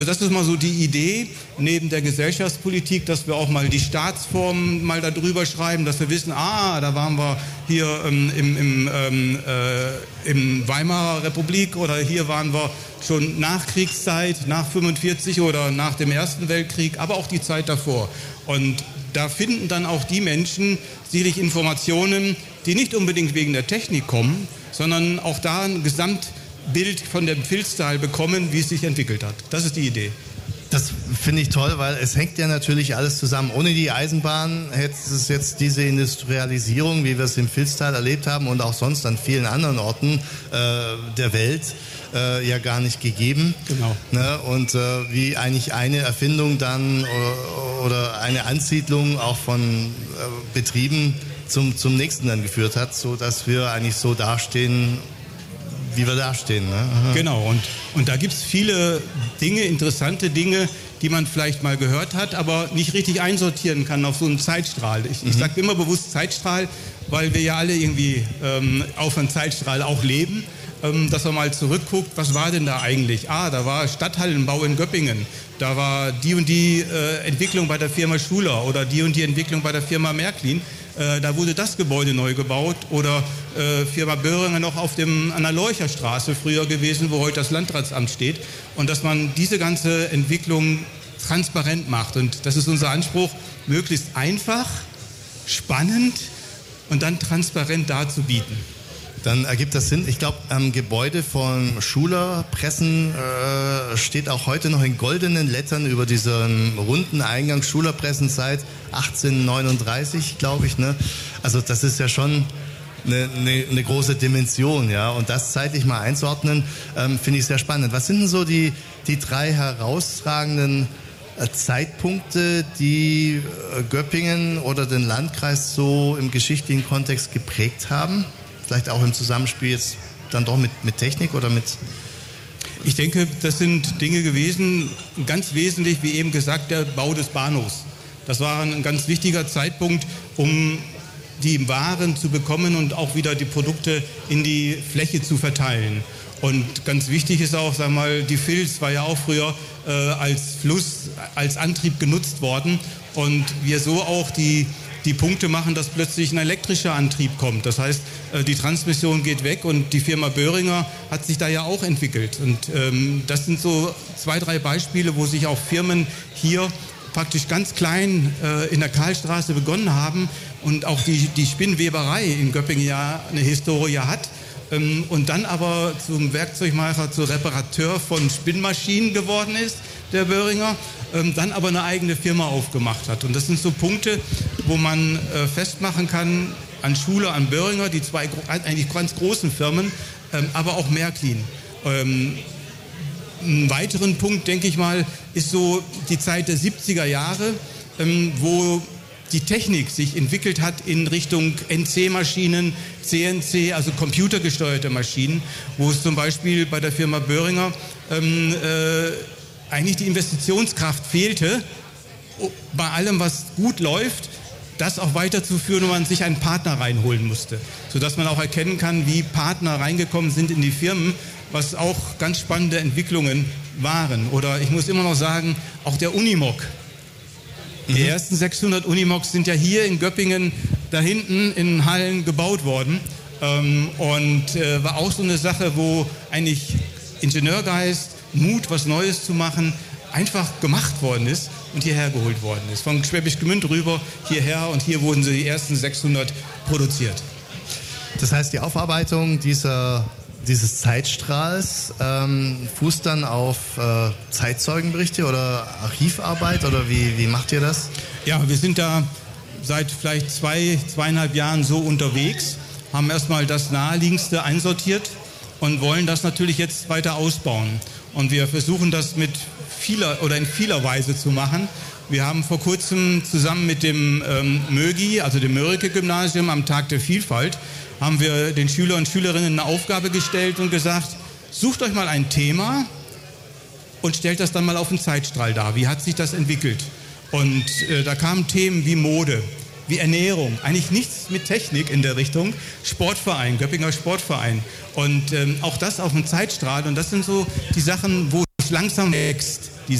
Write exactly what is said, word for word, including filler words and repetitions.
Das ist mal so die Idee, neben der Gesellschaftspolitik, dass wir auch mal die Staatsformen mal da drüber schreiben, dass wir wissen, ah, da waren wir hier ähm, im, im, ähm, äh, im Weimarer Republik oder hier waren wir schon nach Kriegszeit, nach fünfundvierzig oder nach dem Ersten Weltkrieg, aber auch die Zeit davor. Und da finden dann auch die Menschen sicherlich Informationen, die nicht unbedingt wegen der Technik kommen, sondern auch da ein Gesamtbild von dem Pfilztal bekommen, wie es sich entwickelt hat. Das ist die Idee. Das finde ich toll, weil es hängt ja natürlich alles zusammen. Ohne die Eisenbahn hätte es jetzt diese Industrialisierung, wie wir es im Pfilztal erlebt haben und auch sonst an vielen anderen Orten äh, der Welt äh, ja gar nicht gegeben. Genau. Ne? Und äh, wie eigentlich eine Erfindung dann oder, oder eine Ansiedlung auch von äh, Betrieben zum, zum nächsten dann geführt hat, sodass wir eigentlich so dastehen, wie wir dastehen. Ne? Genau, und, und da gibt es viele Dinge, interessante Dinge, die man vielleicht mal gehört hat, aber nicht richtig einsortieren kann auf so einen Zeitstrahl. Ich, mhm. ich sage immer bewusst Zeitstrahl, weil wir ja alle irgendwie ähm, auf einen Zeitstrahl auch leben, ähm, dass man mal zurückguckt, was war denn da eigentlich? Ah, da war Stadthallenbau in Göppingen, da war die und die äh, Entwicklung bei der Firma Schuler oder die und die Entwicklung bei der Firma Märklin. Äh, da wurde das Gebäude neu gebaut oder äh, Firma Böhringer noch auf dem, an der Leucherstraße früher gewesen, wo heute das Landratsamt steht. Und dass man diese ganze Entwicklung transparent macht. Und das ist unser Anspruch, möglichst einfach, spannend und dann transparent darzubieten. Dann ergibt das Sinn. Ich glaube, am Gebäude von Schuler Pressen äh, steht auch heute noch in goldenen Lettern über diesen runden Eingang Schuler Pressen seit achtzehnhundertneununddreißig, glaube ich. Ne? Also das ist ja schon eine, eine, eine große Dimension, ja. Und das zeitlich mal einzuordnen, ähm, finde ich sehr spannend. Was sind denn so die, die drei herausragenden äh, Zeitpunkte, die äh, Göppingen oder den Landkreis so im geschichtlichen Kontext geprägt haben? Vielleicht auch im Zusammenspiel jetzt dann doch mit, mit Technik oder mit... Ich denke, das sind Dinge gewesen, ganz wesentlich, wie eben gesagt, der Bau des Bahnhofs. Das war ein ganz wichtiger Zeitpunkt, um die Waren zu bekommen und auch wieder die Produkte in die Fläche zu verteilen. Und ganz wichtig ist auch, sagen wir mal, die Vils war ja auch früher äh, als Fluss, als Antrieb genutzt worden und wir so auch die die Punkte machen, dass plötzlich ein elektrischer Antrieb kommt. Das heißt, die Transmission geht weg und die Firma Böhringer hat sich da ja auch entwickelt. Und ähm, das sind so zwei, drei Beispiele, wo sich auch Firmen hier praktisch ganz klein äh, in der Karlstraße begonnen haben und auch die, die Spinnweberei in Göppingen ja eine Historie hat. Ähm, und dann aber zum Werkzeugmacher, zum Reparateur von Spinnmaschinen geworden ist, der Böhringer, ähm, dann aber eine eigene Firma aufgemacht hat. Und das sind so Punkte, wo man äh, festmachen kann, an Schuler, an Böhringer, die zwei eigentlich ganz großen Firmen, ähm, aber auch Märklin. Ähm, einen weiteren Punkt, denke ich mal, ist so die Zeit der siebziger Jahre, ähm, wo die Technik sich entwickelt hat in Richtung N C-Maschinen, C N C, also computergesteuerte Maschinen, wo es zum Beispiel bei der Firma Böhringer ähm, äh, eigentlich die Investitionskraft fehlte, bei allem, was gut läuft, das auch weiterzuführen und man sich einen Partner reinholen musste. Sodass man auch erkennen kann, wie Partner reingekommen sind in die Firmen, was auch ganz spannende Entwicklungen waren. Oder ich muss immer noch sagen, auch der Unimog. Mhm. Die ersten sechshundert Unimogs sind ja hier in Göppingen da hinten in Hallen gebaut worden. Ähm, und äh, war auch so eine Sache, wo eigentlich Ingenieurgeist, Mut, was Neues zu machen, einfach gemacht worden ist und hierher geholt worden ist. Von Schwäbisch Gmünd rüber hierher und hier wurden sie die ersten sechshundert produziert. Das heißt, die Aufarbeitung dieser, dieses Zeitstrahls ähm, fußt dann auf äh, Zeitzeugenberichte oder Archivarbeit oder wie, wie macht ihr das? Ja, wir sind da seit vielleicht zwei, zweieinhalb Jahren so unterwegs, haben erstmal das Naheliegendste einsortiert und wollen das natürlich jetzt weiter ausbauen. Und wir versuchen das mit vieler oder in vieler Weise zu machen. Wir haben vor kurzem zusammen mit dem ähm, Mögi, also dem Mörike-Gymnasium am Tag der Vielfalt, haben wir den Schülern und Schülerinnen eine Aufgabe gestellt und gesagt, sucht euch mal ein Thema und stellt das dann mal auf den Zeitstrahl dar. Wie hat sich das entwickelt? Und äh, da kamen Themen wie Mode, wie Ernährung. Eigentlich nichts mit Technik in der Richtung. Sportverein, Göppinger Sportverein. Und ähm, auch das auf dem Zeitstrahl. Und das sind so die Sachen, wo es langsam wächst.